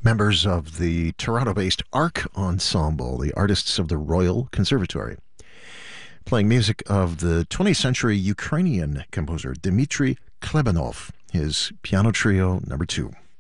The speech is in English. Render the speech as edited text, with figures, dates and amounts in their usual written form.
Members of the Toronto-based ARC Ensemble, the artists of the Royal Conservatory, playing music of the 20th century Ukrainian composer Dmitry Klebanov, his piano trio number 2.